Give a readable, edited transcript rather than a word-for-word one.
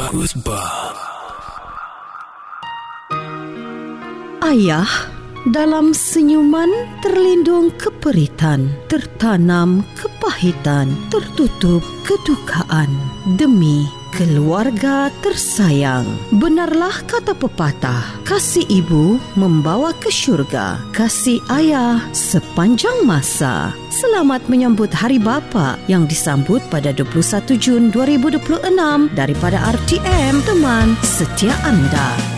Ayah, dalam senyuman terlindung keperitan, tertanam kepahitan, tertutup kedukaan demi keluarga tersayang. Benarlah kata pepatah, kasih ibu membawa ke syurga, kasih ayah sepanjang masa. Selamat menyambut Hari Bapa yang disambut pada 21 Jun 2026 daripada RTM, teman setia anda.